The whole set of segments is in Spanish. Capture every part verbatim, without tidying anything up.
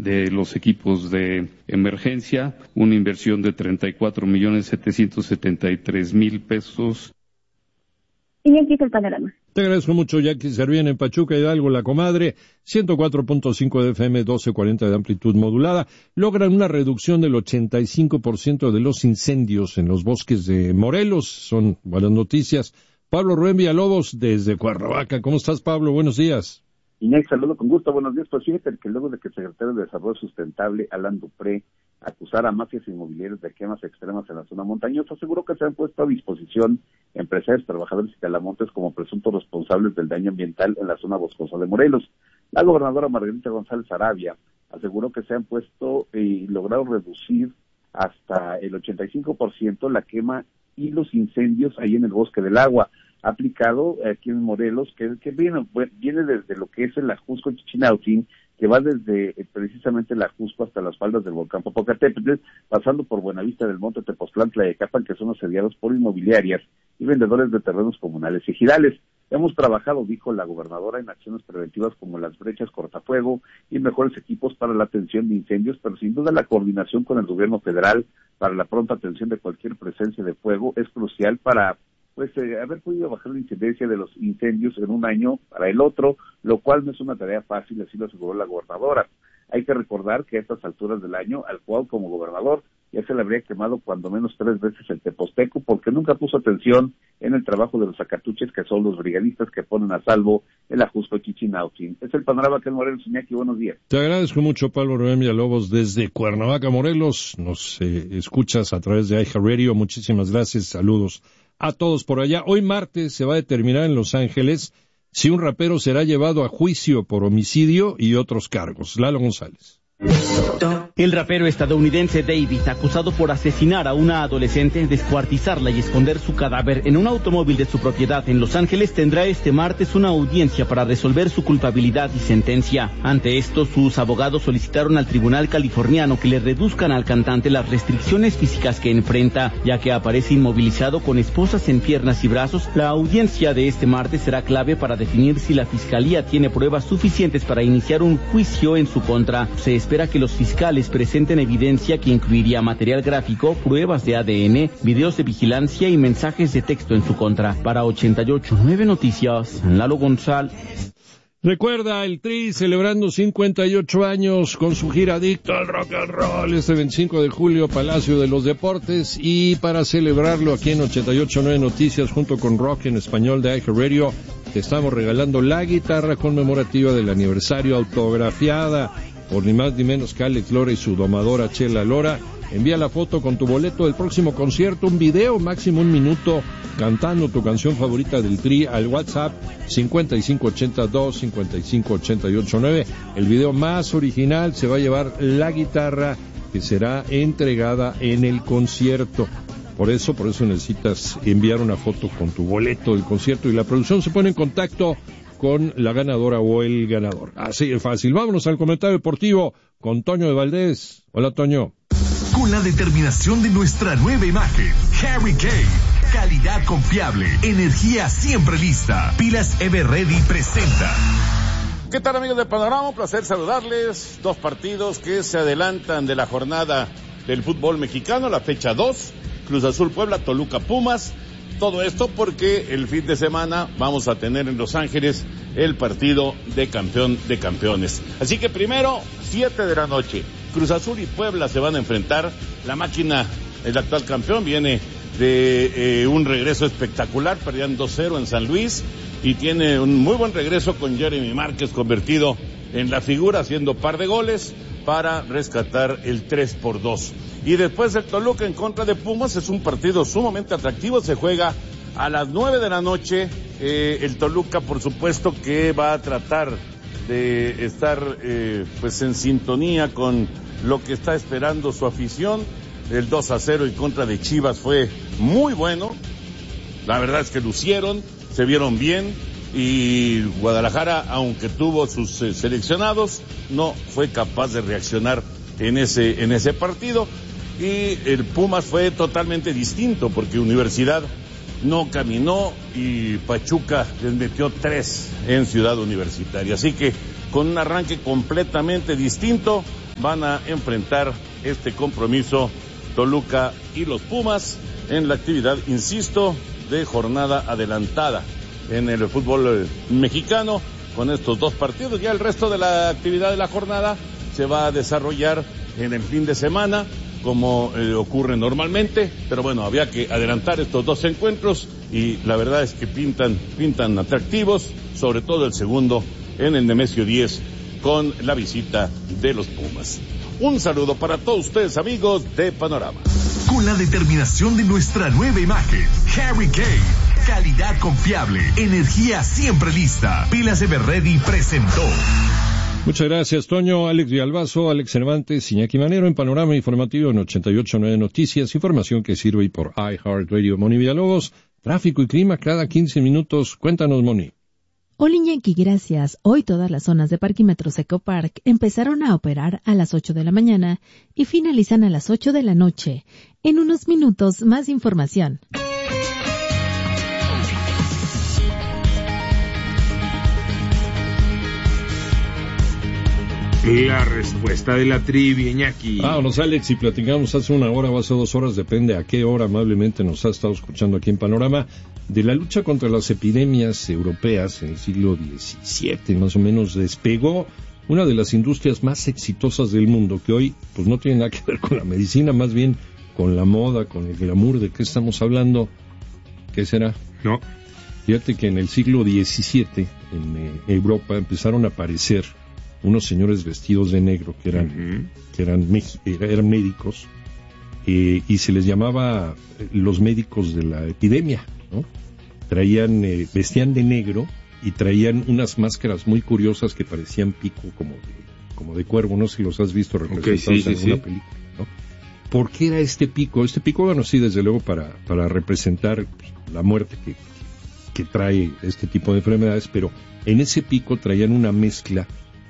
de los equipos de emergencia, una inversión de treinta y cuatro millones setecientos setenta y tres mil pesos. Y aquí está el panorama. Te agradezco mucho, Jackie Servién en Pachuca, Hidalgo, La Comadre, ciento cuatro punto cinco de F M, doce cuarenta de amplitud modulada, logran una reducción del ochenta y cinco por ciento de los incendios en los bosques de Morelos. Son buenas noticias. Pablo Rubén Villalobos, desde Cuernavaca. ¿Cómo estás, Pablo? Buenos días. Inés, saludo con gusto. Buenos días. Pues fíjate que luego de que el secretario de Desarrollo Sustentable, Alan Dupré, acusara a mafias inmobiliarias de quemas extremas en la zona montañosa, aseguró que se han puesto a disposición empresarios, trabajadores y talamontes como presuntos responsables del daño ambiental en la zona boscosa de Morelos. La gobernadora Margarita González Arabia aseguró que se han puesto y logrado reducir hasta el ochenta y cinco por ciento la quema y los incendios ahí en el Bosque del Agua, aplicado aquí en Morelos, que, que viene, viene desde lo que es el Ajusco Chichinautzin, que va desde eh, precisamente el Ajusco hasta las faldas del volcán Popocatépetl, pasando por Buenavista del Monte, Tepoztlán, Tlayacapan, que son asediados por inmobiliarias y vendedores de terrenos comunales y ejidales. Hemos trabajado, dijo la gobernadora, en acciones preventivas como las brechas cortafuego y mejores equipos para la atención de incendios, pero sin duda la coordinación con el gobierno federal para la pronta atención de cualquier presencia de fuego es crucial para pues eh, haber podido bajar la incidencia de los incendios en un año para el otro, lo cual no es una tarea fácil, así lo aseguró la gobernadora. Hay que recordar que a estas alturas del año, al cual como gobernador ya se le habría quemado cuando menos tres veces el Teposteco, porque nunca puso atención en el trabajo de los acatuches, que son los brigadistas que ponen a salvo el Ajusco Chichinautzin. Es el panorama que en Morelos, Iñaki, buenos días. Te agradezco mucho, Pablo Rubén Villalobos, desde Cuernavaca, Morelos. Nos eh, escuchas a través de iHeartRadio. Muchísimas gracias, saludos a todos por allá. Hoy martes se va a determinar en Los Ángeles si un rapero será llevado a juicio por homicidio y otros cargos. Lalo González. El rapero estadounidense David, acusado por asesinar a una adolescente, descuartizarla y esconder su cadáver en un automóvil de su propiedad en Los Ángeles, tendrá este martes una audiencia para resolver su culpabilidad y sentencia. Ante esto, sus abogados solicitaron al tribunal californiano que le reduzcan al cantante las restricciones físicas que enfrenta, ya que aparece inmovilizado con esposas en piernas y brazos. La audiencia de este martes será clave para definir si la fiscalía tiene pruebas suficientes para iniciar un juicio en su contra. Se espera que los fiscales presenten evidencia que incluiría material gráfico, pruebas de A D N, videos de vigilancia y mensajes de texto en su contra. Para ochenta y ocho punto nueve Noticias, Lalo González. Recuerda el Tri celebrando cincuenta y ocho años con su gira Adicto al Rock and Roll este veinticinco de julio, Palacio de los Deportes, y para celebrarlo aquí en ochenta y ocho punto nueve Noticias junto con Rock en Español de iHeartRadio te estamos regalando la guitarra conmemorativa del aniversario autografiada por ni más ni menos que Alex Lora y su domadora Chela Lora. Envía la foto con tu boleto del próximo concierto, un video máximo un minuto cantando tu canción favorita del Tri al WhatsApp cincuenta y cinco ochenta y dos cincuenta y cinco ochenta y ocho nueve. El video más original se va a llevar la guitarra que será entregada en el concierto. Por eso, por eso necesitas enviar una foto con tu boleto del concierto y la producción se pone en contacto con la ganadora o el ganador. Así de fácil. Vámonos al comentario deportivo con Toño de Valdés. Hola, Toño. Con la determinación de nuestra nueva imagen, Harry Kane. Calidad confiable, energía siempre lista. Pilas Everready presenta. ¿Qué tal, amigos de Panorama? Un placer saludarles. Dos partidos que se adelantan de la jornada del fútbol mexicano, la fecha dos. Cruz Azul Puebla, Toluca Pumas. Todo esto porque el fin de semana vamos a tener en Los Ángeles el partido de campeón de campeones. Así que primero, siete de la noche, Cruz Azul y Puebla se van a enfrentar. La máquina, el actual campeón, viene de eh, un regreso espectacular, perdían dos cero en San Luis, y tiene un muy buen regreso con Jeremy Márquez convertido en la figura, haciendo par de goles para rescatar el tres por dos. Y después el Toluca en contra de Pumas, es un partido sumamente atractivo, se juega a las nueve de la noche. Eh, el Toluca, por supuesto, que va a tratar de estar eh, pues en sintonía con lo que está esperando su afición. El dos a cero en contra de Chivas fue muy bueno, la verdad es que lucieron, se vieron bien, y Guadalajara, aunque tuvo sus eh, seleccionados, no fue capaz de reaccionar en ese, en ese partido. Y el Pumas fue totalmente distinto, porque Universidad no caminó y Pachuca les metió tres en Ciudad Universitaria. Así que con un arranque completamente distinto, van a enfrentar este compromiso Toluca y los Pumas en la actividad, insisto, de jornada adelantada en el fútbol mexicano. Con estos dos partidos, ya el resto de la actividad de la jornada se va a desarrollar en el fin de semana, como eh, ocurre normalmente, pero bueno, había que adelantar estos dos encuentros y la verdad es que pintan, pintan atractivos, sobre todo el segundo en el Nemesio diez con la visita de los Pumas. Un saludo para todos ustedes, amigos de Panorama. Con la determinación de nuestra nueva imagen, Harry Kane. Calidad confiable, energía siempre lista. Pilas Everready presentó. Muchas gracias, Toño. Alex Villalbazo, Alex Cervantes, Iñaki Manero en Panorama Informativo en ochenta y ocho punto nueve Noticias. Información que sirve por iHeartRadio. Moni Villalobos, tráfico y clima cada quince minutos. Cuéntanos, Moni. Hola, Iñaki, gracias. Hoy todas las zonas de Parquímetros Ecopark empezaron a operar a las ocho de la mañana y finalizan a las ocho de la noche. En unos minutos, más información. La respuesta de la trivia, Iñaki. Vámonos, Alex, y platicamos hace una hora o hace dos horas, depende a qué hora amablemente nos ha estado escuchando aquí en Panorama, de la lucha contra las epidemias europeas en el siglo diecisiete, más o menos. Despegó una de las industrias más exitosas del mundo, que hoy pues no tiene nada que ver con la medicina, más bien con la moda, con el glamour. ¿De qué estamos hablando? ¿Qué será? No. Fíjate que en el siglo diecisiete, en eh, Europa, empezaron a aparecer unos señores vestidos de negro que eran uh-huh. que eran, eran médicos eh, y se les llamaba los médicos de la epidemia, ¿no? Traían, eh, vestían de negro y traían unas máscaras muy curiosas que parecían pico como de, como de cuervo, no sé si los has visto representados okay, sí, en sí, alguna sí. película, ¿no? ¿Por qué era este pico? Este pico, bueno, sí, desde luego para, para representar la muerte que, que trae este tipo de enfermedades, pero en ese pico traían una mezcla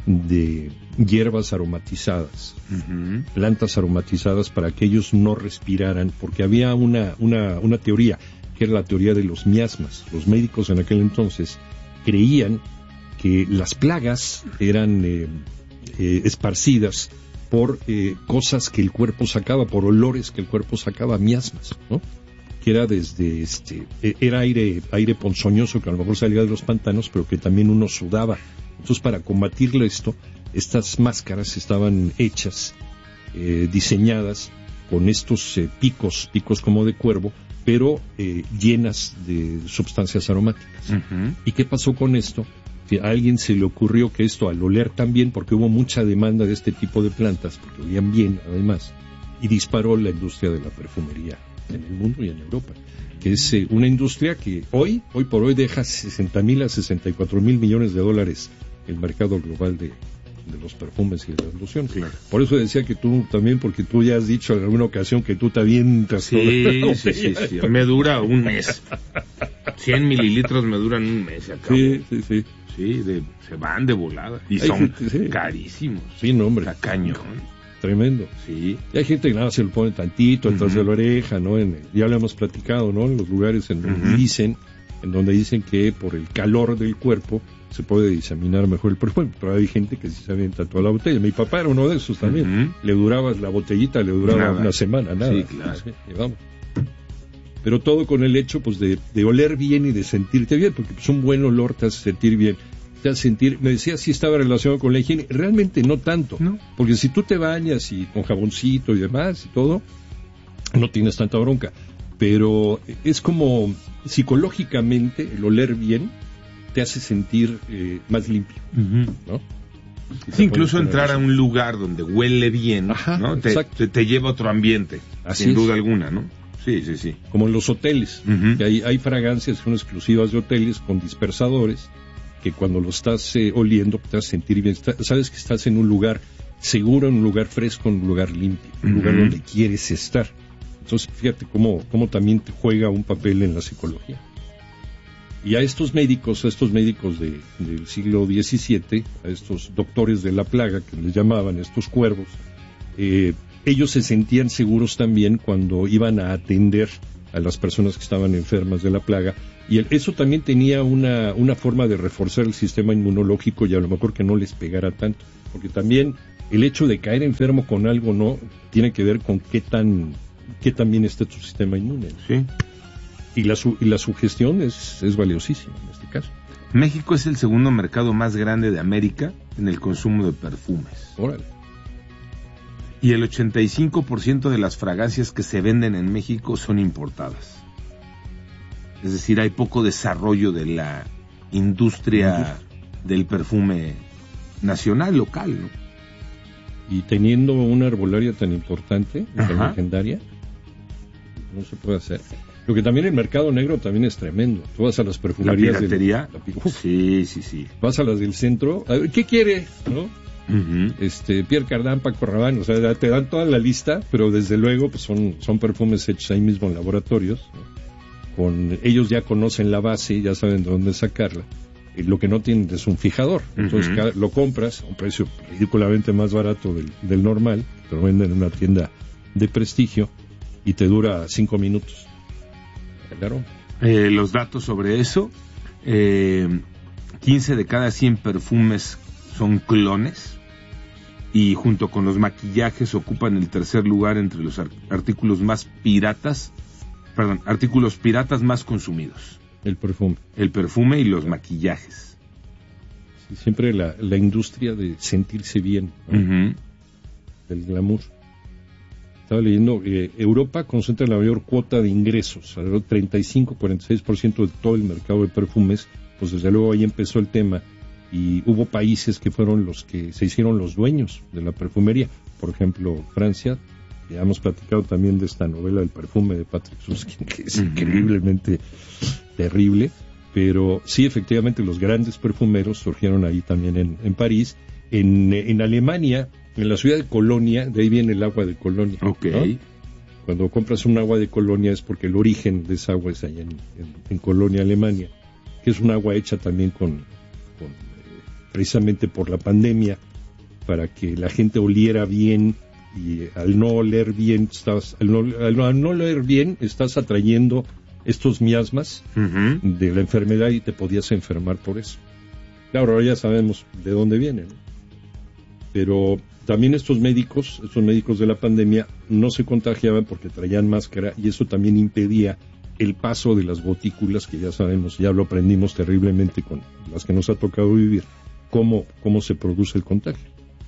de hierbas aromatizadas, uh-huh. plantas aromatizadas para que ellos no respiraran, porque había una, una, una teoría, que era la teoría de los miasmas. Los médicos en aquel entonces creían que las plagas eran eh, eh, esparcidas por eh, cosas que el cuerpo sacaba, por olores que el cuerpo sacaba, miasmas, ¿no? Que era desde este, era aire, aire ponzoñoso que a lo mejor salía de los pantanos, pero que también uno sudaba. Entonces, para combatirle esto, estas máscaras estaban hechas, eh, diseñadas con estos eh, picos, picos como de cuervo, pero eh, llenas de sustancias aromáticas. Uh-huh. ¿Y qué pasó con esto? Que a alguien se le ocurrió que esto, al oler tan bien, porque hubo mucha demanda de este tipo de plantas, porque olían bien además, y disparó la industria de la perfumería en el mundo y en Europa, que es eh, una industria que hoy, hoy por hoy deja sesenta mil a sesenta y cuatro mil millones de dólares el mercado global de, de los perfumes y de las lociones. Claro. Por eso decía que tú también, porque tú ya has dicho en alguna ocasión que tú te avientas. Sí, todo sí, sí, sí, me dura un mes. cien mililitros me duran un mes. Se acabó. Sí, sí, sí. Sí, de, se van de volada. Y hay son gente, sí. carísimos. Sí, no, hombre. Cañón. Tremendo. Sí. Y hay gente que nada se lo pone tantito, atrás uh-huh. de la oreja, ¿no? En, ya lo hemos platicado, ¿no? En los lugares en donde uh-huh. dicen, en donde dicen que por el calor del cuerpo se puede diseminar mejor el perfume, pero hay gente que sí se avienta toda la botella. Mi papá era uno de esos también. Uh-huh. Le duraba, la botellita le duraba nada. Una semana, nada. Sí, claro. Sí, vamos. Pero todo con el hecho, pues, de, de oler bien y de sentirte bien, porque pues, un buen olor te hace sentir bien. Te hace sentir, me decía si estaba relacionado con la higiene, realmente no tanto, ¿no? Porque si tú te bañas y con jaboncito y demás y todo, no tienes tanta bronca, pero es como psicológicamente el oler bien te hace sentir eh, más limpio, uh-huh. ¿no? Sí, incluso entrar a un lugar donde huele bien, ajá, ¿no? Te, te, te lleva a otro ambiente, así sin es. Duda alguna, ¿no? Sí, sí, sí. Como en los hoteles, uh-huh. que hay, hay fragancias que son exclusivas de hoteles con dispersadores, que cuando lo estás eh, oliendo te hace sentir bien. Está, sabes que estás en un lugar seguro, en un lugar fresco, en un lugar limpio, en un uh-huh. lugar donde quieres estar. Entonces, fíjate cómo, cómo también te juega un papel en la psicología. Y a estos médicos, a estos médicos de, del siglo diecisiete, a estos doctores de la plaga, que les llamaban, estos cuervos, eh, ellos se sentían seguros también cuando iban a atender a las personas que estaban enfermas de la plaga, y el, eso también tenía una, una forma de reforzar el sistema inmunológico y a lo mejor que no les pegara tanto, porque también el hecho de caer enfermo con algo no tiene que ver con qué tan qué tan bien está tu sistema inmune. Sí. Y la, su, y la sugestión es, es valiosísima en este caso. México es el segundo mercado más grande de América en el consumo de perfumes. Órale. Y el ochenta y cinco por ciento de las fragancias que se venden en México son importadas. Es decir, hay poco desarrollo de la industria del perfume nacional, local, ¿no? Y teniendo una arbolaria tan importante, tan legendaria, no se puede hacer. Lo que también el mercado negro también es tremendo. Tú vas a las perfumerías. ¿La piratería? Del, la, sí, sí, sí. Vas a las del centro, a ver, ¿qué quiere? ¿No? Uh-huh. Este, Pierre Cardin, Paco Rabanne, o sea, te dan toda la lista, pero desde luego pues son, son perfumes hechos ahí mismo en laboratorios, ¿no? Con, ellos ya conocen la base, ya saben de dónde sacarla. Y lo que no tienen es un fijador. Entonces uh-huh. cada, lo compras a un precio ridículamente más barato del, del normal, te lo venden en una tienda de prestigio y te dura cinco minutos. Claro. Eh, los datos sobre eso, eh, quince de cada cien perfumes son clones y junto con los maquillajes ocupan el tercer lugar entre los artículos más piratas, perdón, artículos piratas más consumidos. El perfume. El perfume y los maquillajes. Sí, siempre la, la industria de sentirse bien, ¿no? Uh-huh. Del glamour. Estaba leyendo, eh, Europa concentra la mayor cuota de ingresos, alrededor del treinta y cinco a cuarenta y seis por ciento de todo el mercado de perfumes, pues desde luego ahí empezó el tema, y hubo países que fueron los que se hicieron los dueños de la perfumería, por ejemplo, Francia, ya hemos platicado también de esta novela del perfume de Patrick Susskind, que es uh-huh. increíblemente terrible, pero sí, efectivamente, los grandes perfumeros surgieron ahí también en, en París, en, en Alemania. En la ciudad de Colonia, de ahí viene el agua de Colonia. Okay. ¿No? Cuando compras un agua de Colonia es porque el origen de esa agua es allá en, en, en Colonia, Alemania, que es un agua hecha también con, con eh, precisamente por la pandemia, para que la gente oliera bien, y eh, al no oler bien, estás, al, no, al, no, al no oler bien, estás atrayendo estos miasmas uh-huh. de la enfermedad y te podías enfermar por eso. Claro, ahora ya sabemos de dónde vienen, ¿no? Pero también estos médicos, estos médicos de la pandemia, no se contagiaban porque traían máscara y eso también impedía el paso de las gotículas, que ya sabemos, ya lo aprendimos terriblemente con las que nos ha tocado vivir, cómo, cómo se produce el contagio.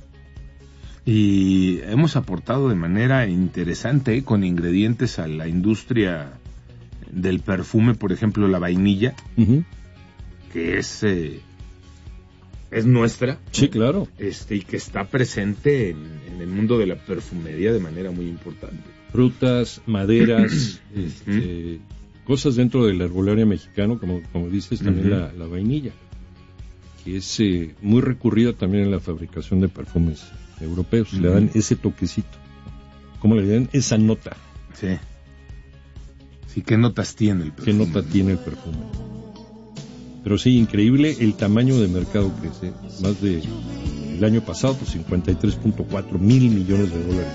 Y hemos aportado de manera interesante ¿eh? con ingredientes a la industria del perfume, por ejemplo, la vainilla, uh-huh. que es... Eh, es nuestra. Sí, claro. Este, y que está presente en, en el mundo de la perfumería de manera muy importante. Frutas, maderas, este, cosas dentro de la herbolaria mexicana, como, como dices, también uh-huh. la, la vainilla, que es eh, muy recurrida también en la fabricación de perfumes europeos. Uh-huh. Le dan ese toquecito. ¿Cómo le dan? Esa nota. Sí. Sí, ¿qué notas tiene el perfume? ¿Qué nota tiene el perfume? Pero sí, increíble el tamaño de mercado que crece. Más de el año pasado, pues cincuenta y tres punto cuatro mil millones de dólares.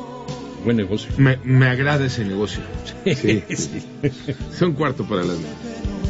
Buen negocio. Me, me agrada ese negocio. Sí, sí. Sí. Son cuarto para las nueve.